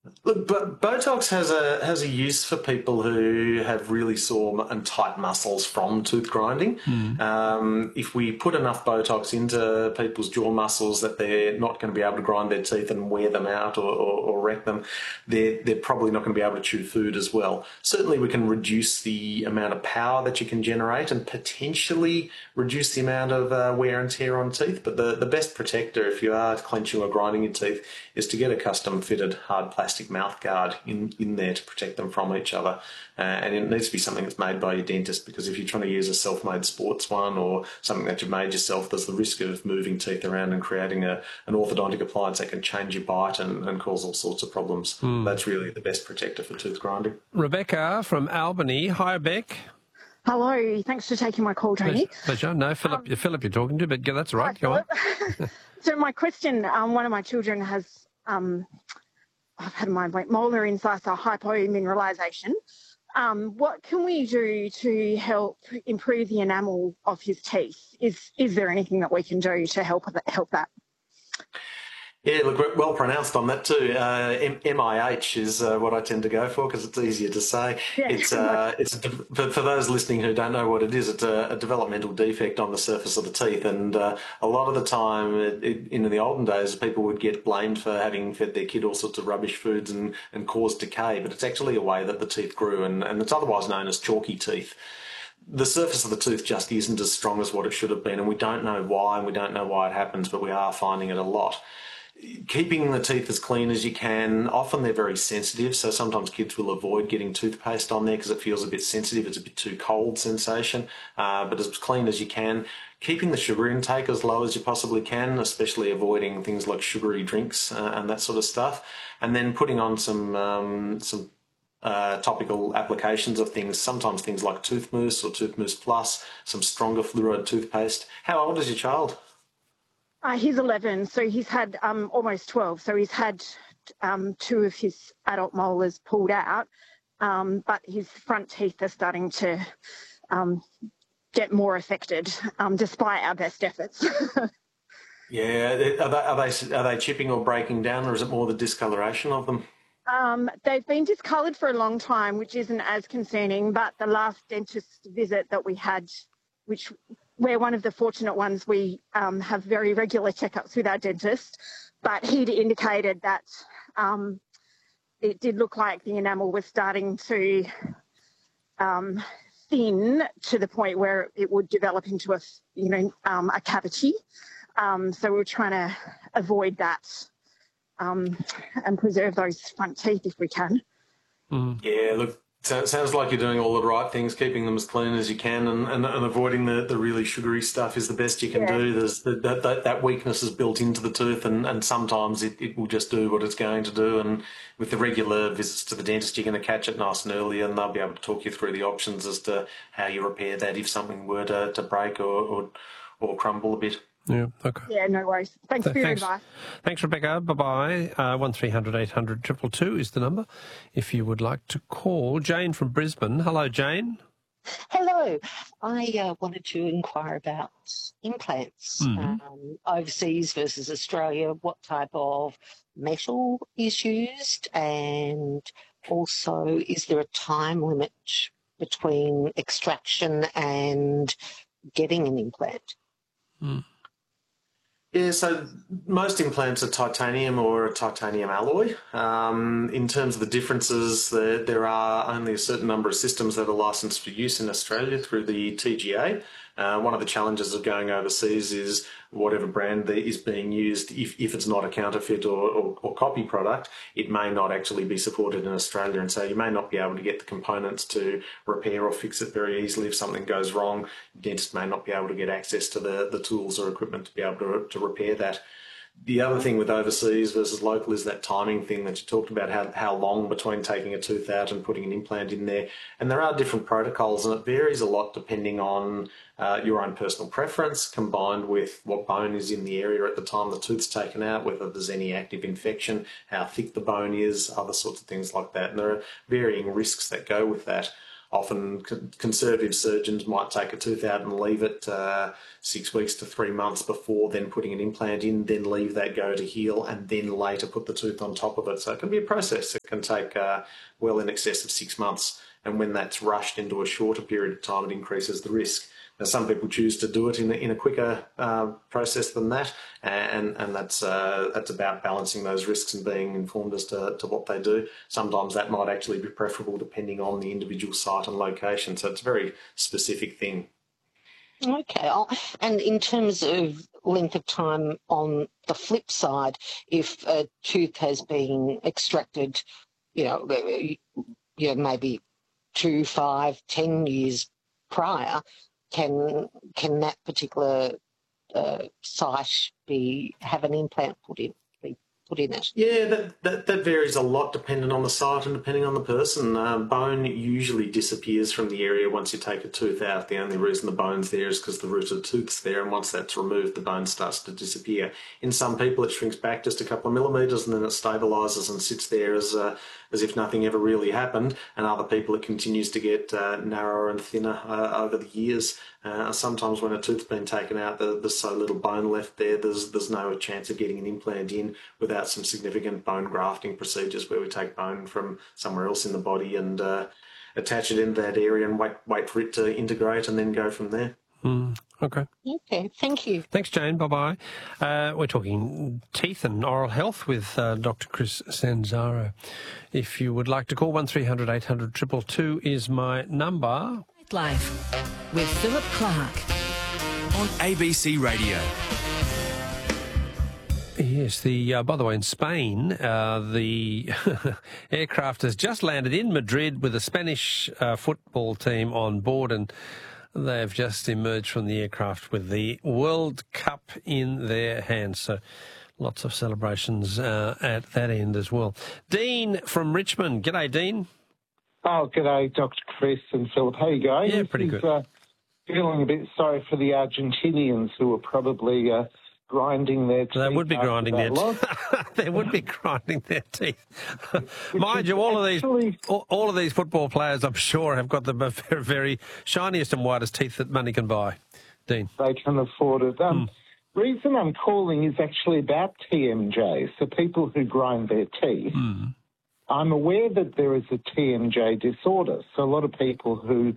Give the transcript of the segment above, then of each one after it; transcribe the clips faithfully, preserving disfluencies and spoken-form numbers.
Look, but Botox has a has a use for people who have really sore and tight muscles from tooth grinding. Mm. Um, if we put enough Botox into people's jaw muscles that they're not going to be able to grind their teeth and wear them out or, or, or wreck them, they're they're probably not going to be able to chew food as well. Certainly, we can reduce the amount of power that you can generate and potentially reduce the amount of uh, wear and tear on teeth. But the, the best protector, if you are clenching or grinding your teeth, is to get a custom fitted hard plastic mouth guard in, in there to protect them from each other. Uh, and it needs to be something that's made by your dentist, because if you're trying to use a self-made sports one or something that you've made yourself, there's the risk of moving teeth around and creating a, an orthodontic appliance that can change your bite and, and cause all sorts of problems. Mm. That's really the best protector for tooth grinding. Rebecca from Albany. Hi, Beck. Hello. Thanks for taking my call, Tony. Pleasure. No, Philip, um, Philip you're talking to, but yeah, that's right. Hi, Go on. So my question, um, one of my children has, um, I've had my molar incisor hypomineralisation. Um, what can we do to help improve the enamel of his teeth? Is is there anything that we can do to help help that? Yeah, look, well pronounced on that too. Uh, M I H is uh, what I tend to go for because it's easier to say. Yeah. It's uh, it's a, for, for those listening who don't know what it is, it's a, a developmental defect on the surface of the teeth, and uh, a lot of the time, it, it, in the olden days, people would get blamed for having fed their kid all sorts of rubbish foods and, and caused decay, but it's actually a way that the teeth grew, and, and it's otherwise known as chalky teeth. The surface of the tooth just isn't as strong as what it should have been, and we don't know why, and we don't know why it happens, but we are finding it a lot. Keeping the teeth as clean as you can. Often they're very sensitive, so sometimes kids will avoid getting toothpaste on there because it feels a bit sensitive. It's a bit too cold sensation, uh, but as clean as you can. Keeping the sugar intake as low as you possibly can, especially avoiding things like sugary drinks uh, and that sort of stuff. And then putting on some um, some uh, topical applications of things, sometimes things like Tooth Mousse or Tooth Mousse Plus, some stronger fluoride toothpaste. How old is your child? Uh, he's eleven, so he's had um, almost twelve. So he's had um, two of his adult molars pulled out, um, but his front teeth are starting to um, get more affected, um, despite our best efforts. Yeah, are they, are they are they chipping or breaking down, or is it more the discoloration of them? Um, they've been discoloured for a long time, which isn't as concerning. But the last dentist visit that we had, which we're one of the fortunate ones, we um, have very regular checkups with our dentist, but he'd indicated that um, it did look like the enamel was starting to um, thin to the point where it would develop into a, you know, um, a cavity. Um, so we're trying to avoid that um, and preserve those front teeth if we can. Mm. Yeah, look, so it sounds like you're doing all the right things, keeping them as clean as you can, and, and, and avoiding the, the really sugary stuff is the best you can Yeah. do. There's the, that, that that weakness is built into the tooth, and, and sometimes it, it will just do what it's going to do. And with the regular visits to the dentist, you're going to catch it nice and early, and they'll be able to talk you through the options as to how you repair that if something were to, to break or, or or crumble a bit. Yeah, okay. Yeah, no worries. Thanks Th- for your thanks. advice. Thanks, Rebecca. Bye-bye. Uh, one three hundred eight hundred two two two is the number if you would like to call. Jane from Brisbane. Hello, Jane. Hello. I uh, wanted to inquire about implants Mhm. um, overseas versus Australia, what type of metal is used, and also is there a time limit between extraction and getting an implant? Mm. Yeah, so most implants are titanium or a titanium alloy. Um, in terms of the differences, there, there are only a certain number of systems that are licensed for use in Australia through the T G A. Uh, one of the challenges of going overseas is whatever brand that is being used, if, if it's not a counterfeit or, or, or copy product, it may not actually be supported in Australia. And so you may not be able to get the components to repair or fix it very easily. If something goes wrong, dentists may not be able to get access to the, the tools or equipment to be able to, to repair that. The other thing with overseas versus local is that timing thing that you talked about, how, how long between taking a tooth out and putting an implant in there. And there are different protocols, and it varies a lot depending on uh, your own personal preference, combined with what bone is in the area at the time the tooth's taken out, whether there's any active infection, how thick the bone is, other sorts of things like that. And there are varying risks that go with that. often con- conservative surgeons might take a tooth out and leave it uh, six weeks to three months before then putting an implant in, then leave that go to heal, and then later put the tooth on top of it. So it can be a process that can take uh, well in excess of six months. And when that's rushed into a shorter period of time, it increases the risk. Now, some people choose to do it in a, in a quicker uh, process than that, and and that's uh, that's about balancing those risks and being informed as to, to what they do. Sometimes that might actually be preferable depending on the individual site and location, so it's a very specific thing. Okay, and in terms of length of time on the flip side, if a tooth has been extracted, you know, you know maybe two, five, ten years prior, Can can that particular uh, site be have an implant put in be put in it? Yeah, that, that that varies a lot depending on the site and depending on the person. Uh, bone usually disappears from the area once you take a tooth out. The only reason the bone's there is because the root of the tooth's there, and once that's removed, the bone starts to disappear. In some people, it shrinks back just a couple of millimetres, and then it stabilises and sits there as uh, as if nothing ever really happened. And other people, it continues to get uh, narrower and thinner uh, over the years. Uh, sometimes when a tooth's been taken out, there's so little bone left there, there's there's no chance of getting an implant in without some significant bone grafting procedures where we take bone from somewhere else in the body and uh, attach it into that area and wait wait for it to integrate and then go from there. Mm, okay. Okay, thank you. Thanks, Jane. Bye-bye. Uh, we're talking teeth and oral health with uh, Doctor Chris Sanzaro. If you would like to call, one three hundred eight hundred two two two is my number. Life with Philip Clark on A B C Radio. Yes, the uh, by the way, in Spain, uh, the aircraft has just landed in Madrid with a Spanish uh, football team on board, and they've just emerged from the aircraft with the World Cup in their hands. So lots of celebrations uh, at that end as well. Dean from Richmond. G'day, Dean. Oh, g'day, Doctor Chris and Philip. How you going? Yeah, pretty good. Uh, feeling a bit sorry for the Argentinians who are probably uh, grinding their teeth. They would be grinding their teeth. They would be grinding their teeth. Mind you, all actually... of these all, all of these football players, I'm sure, have got the very, very shiniest and whitest teeth that money can buy. Dean, they can afford it. Um, mm. Reason I'm calling is actually about T M J, so people who grind their teeth. Mm. I'm aware that there is a T M J disorder, so a lot of people who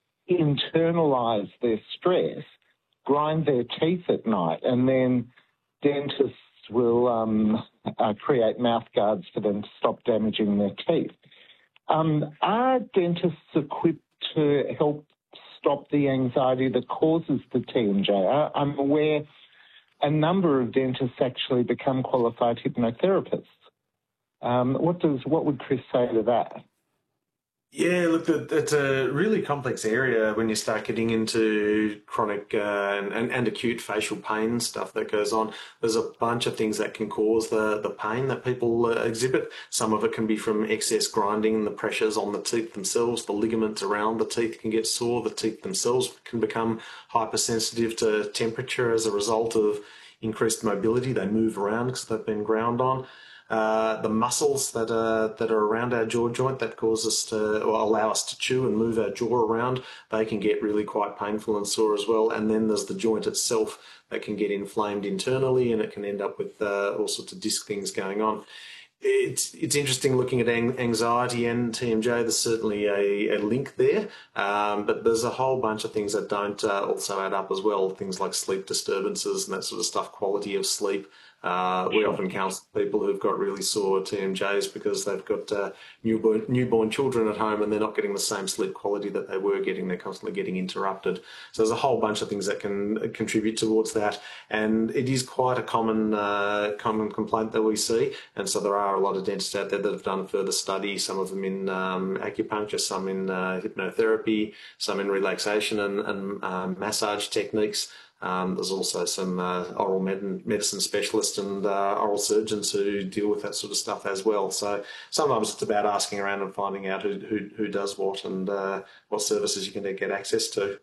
internalise their stress grind their teeth at night, and then dentists will um, uh, create mouth guards for them to stop damaging their teeth. Um, are dentists equipped to help stop the anxiety that causes the T M J? I, I'm aware a number of dentists actually become qualified hypnotherapists. Um, what does what would Chris say to that? Yeah, look, it's a really complex area when you start getting into chronic uh, and, and, and acute facial pain stuff that goes on. There's a bunch of things that can cause the, the pain that people uh, exhibit. Some of it can be from excess grinding, the pressures on the teeth themselves, the ligaments around the teeth can get sore, the teeth themselves can become hypersensitive to temperature as a result of increased mobility. They move around because they've been ground on. Uh, the muscles that are that are around our jaw joint that cause us to or allow us to chew and move our jaw around, they can get really quite painful and sore as well. And then there's the joint itself that can get inflamed internally, and it can end up with uh, all sorts of disc things going on. It's it's interesting looking at anxiety and T M J. There's certainly a, a link there, um, but there's a whole bunch of things that don't uh, also add up as well. Things like sleep disturbances and that sort of stuff, quality of sleep. Uh, we often counsel people who've got really sore T M Js because they've got uh, newborn, newborn children at home and they're not getting the same sleep quality that they were getting. They're constantly getting interrupted. So there's a whole bunch of things that can contribute towards that. And it is quite a common uh, common complaint that we see. And so there are a lot of dentists out there that have done further study, some of them in um, acupuncture, some in uh, hypnotherapy, some in relaxation and, and um, massage techniques. Um, there's also some uh, oral med- medicine specialists and uh, oral surgeons who deal with that sort of stuff as well. So sometimes it's about asking around and finding out who who, who does what and uh, what services you can get access to.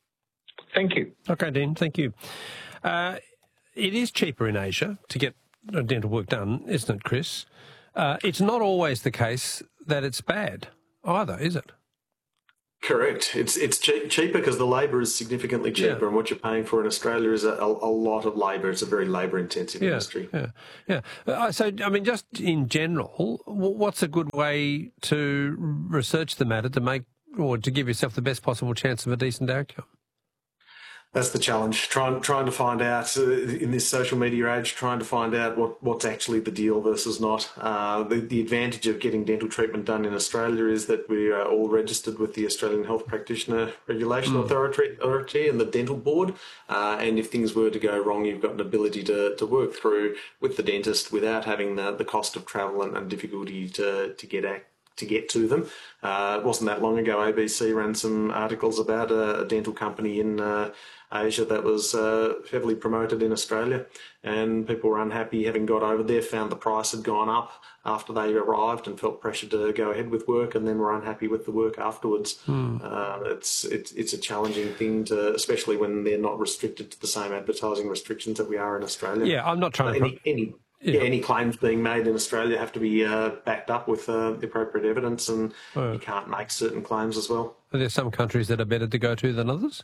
Thank you. Okay, Dean, thank you. Uh, it is cheaper in Asia to get dental work done, isn't it, Chris? Uh, it's not always the case that it's bad either, is it? Correct. It's it's cheap, cheaper because the labour is significantly cheaper, Yeah. and what you're paying for in Australia is a, a, a lot of labour. It's a very labour-intensive Yeah, industry. yeah, yeah. Uh, so, I mean, just in general, wh- what's a good way to research the matter to make or to give yourself the best possible chance of a decent outcome? That's the challenge. Trying trying to find out uh, in this social media age, trying to find out what, what's actually the deal versus not. Uh, the, the advantage of getting dental treatment done in Australia is that we are all registered with the Australian Health Practitioner Regulation mm. Authority, Authority and the Dental Board. Uh, and if things were to go wrong, you've got an ability to, to work through with the dentist without having the, the cost of travel and, and difficulty to, to get at. to get to them. Uh, it wasn't that long ago, A B C ran some articles about a, a dental company in uh, Asia that was uh, heavily promoted in Australia, and people were unhappy having got over there, found the price had gone up after they arrived and felt pressure to go ahead with work, and then were unhappy with the work afterwards. Hmm. Uh, it's, it's it's a challenging thing, to, especially when they're not restricted to the same advertising restrictions that we are in Australia. Yeah, I'm not trying uh, to... Any, any, Yeah. Yeah, any claims being made in Australia have to be uh, backed up with uh, the appropriate evidence, and oh. you can't make certain claims as well. Are there some countries that are better to go to than others?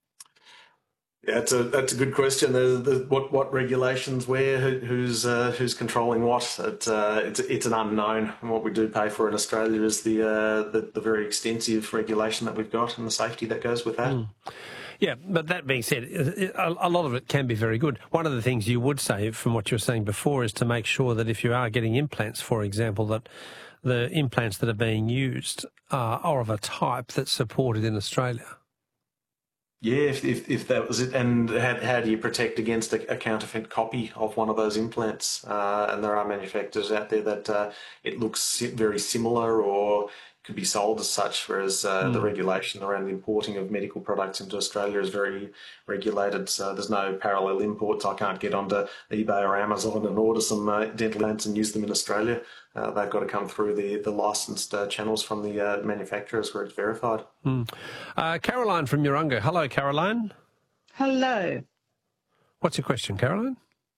Yeah, that's a that's a good question. The, the, what what regulations where, who, who's uh, who's controlling what? It, uh, it's it's an unknown. And what we do pay for in Australia is the, uh, the the very extensive regulation that we've got and the safety that goes with that. Mm. Yeah, but that being said, a lot of it can be very good. One of the things you would say, from what you were saying before, is to make sure that if you are getting implants, for example, that the implants that are being used are, are of a type that's supported in Australia. Yeah, if if, if that was it. And how, how do you protect against a, a counterfeit copy of one of those implants? Uh, and there are manufacturers out there that uh, it looks very similar or could be sold as such, whereas uh, mm. the regulation around the importing of medical products into Australia is very regulated. So there's no parallel imports. I can't get onto eBay or Amazon and order some uh, dental implants and use them in Australia. Uh, they've got to come through the, the licensed uh, channels from the uh, manufacturers where it's verified. Mm. Uh, Caroline from Urunga. Hello, Caroline. Hello. What's your question, Caroline?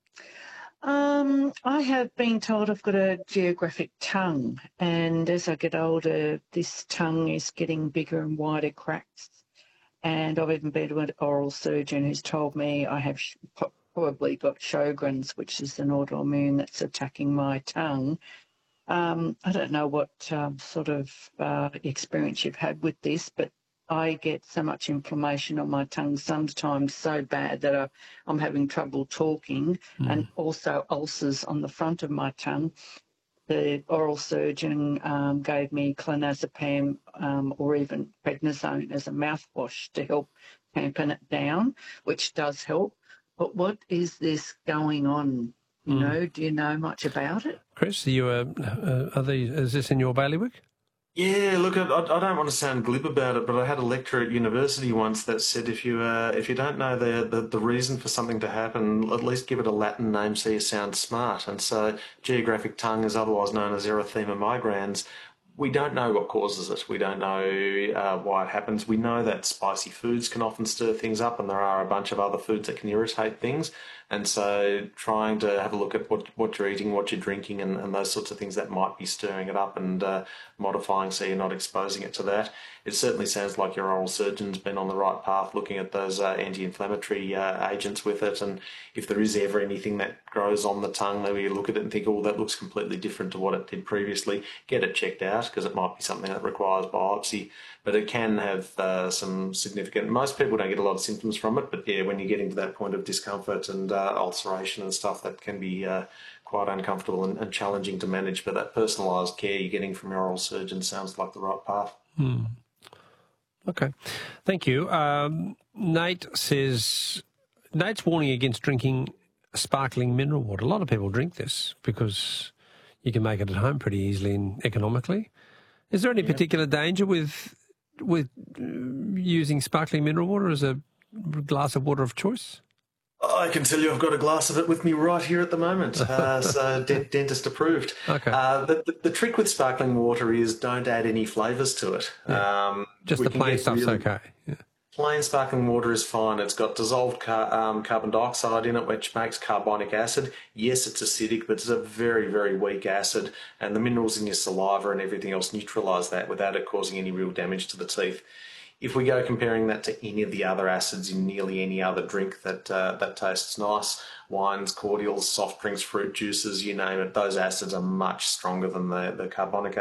Um, I have been told I've got a geographic tongue, and as I get older, this tongue is getting bigger and wider cracks. And I've even been to an oral surgeon who's told me I have sh- probably got Sjogren's, which is an autoimmune that's attacking my tongue. Um, I don't know what um, sort of uh, experience you've had with this, but I get so much inflammation on my tongue, sometimes so bad that I, I'm having trouble talking, mm. and also ulcers on the front of my tongue. The oral surgeon um, gave me clonazepam um, or even prednisone as a mouthwash to help tampen it down, which does help. But what is this going on? You mm. know, do you know much about it? Chris, are you, uh, uh, are these, is this in your bailiwick? Yeah, look, I, I don't want to sound glib about it, but I had a lecturer at university once that said if you uh, if you don't know the, the the reason for something to happen, at least give it a Latin name so you sound smart. And so geographic tongue is otherwise known as erythema migrans. We don't know what causes it. We don't know uh, why it happens. We know that spicy foods can often stir things up, and there are a bunch of other foods that can irritate things. And so trying to have a look at what, what you're eating, what you're drinking, and, and those sorts of things that might be stirring it up and uh, modifying so you're not exposing it to that. It certainly sounds like your oral surgeon's been on the right path looking at those uh, anti-inflammatory uh, agents with it. And if there is ever anything that grows on the tongue, maybe you look at it and think, oh, that looks completely different to what it did previously, get it checked out because it might be something that requires biopsy. But it can have uh, some significant... Most people don't get a lot of symptoms from it, but yeah, when you're getting to that point of discomfort and uh, ulceration and stuff, that can be uh, quite uncomfortable and, and challenging to manage. But that personalised care you're getting from your oral surgeon sounds like the right path. Hmm. Okay. Thank you. Um, Nate says... Nate's warning against drinking sparkling mineral water. A lot of people drink this because you can make it at home pretty easily and economically. Is there any yeah. particular danger with with using sparkling mineral water as a glass of water of choice? I can tell you I've got a glass of it with me right here at the moment, uh, so de- dentist approved. Okay. Uh, the, the, the trick with sparkling water is don't add any flavours to it. Yeah. Um, Just the plain stuff's really, okay. Yeah. Plain sparkling water is fine. It's got dissolved car, um, carbon dioxide in it, which makes carbonic acid. Yes, it's acidic, but it's a very, very weak acid, and the minerals in your saliva and everything else neutralise that without it causing any real damage to the teeth. If we go comparing that to any of the other acids in nearly any other drink that uh, that tastes nice, wines, cordials, soft drinks, fruit juices, you name it, those acids are much stronger than the, the carbonic acid.